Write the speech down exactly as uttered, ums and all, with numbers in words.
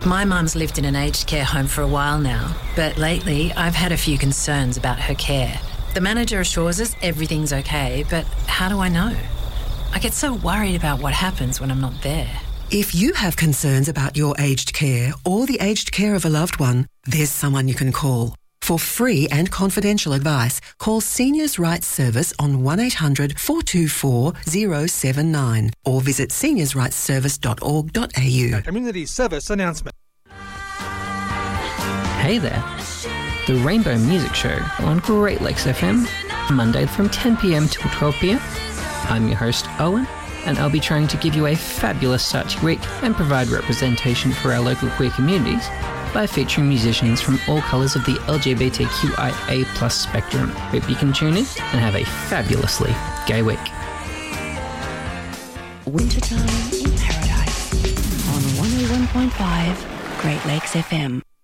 My mum's lived in an aged care home for a while now, but lately I've had a few concerns about her care. The manager assures us everything's okay, but how do I know? I get so worried about what happens when I'm not there. If you have concerns about your aged care or the aged care of a loved one, there's someone you can call. For free and confidential advice, call Seniors' Rights Service on one eight hundred four two four zero seven nine or visit seniors rights service dot org dot a u. Community service announcement. Hey there. The Rainbow Music Show on Great Lakes F M, Monday from ten p.m. till twelve p.m. I'm your host, Owen, and I'll be trying to give you a fabulous start to your week and provide representation for our local queer communities by featuring musicians from all colours of the L G B T Q I A plus spectrum. Hope you can tune in and have a fabulously gay week. Wintertime in Paradise on one oh one point five Great Lakes F M.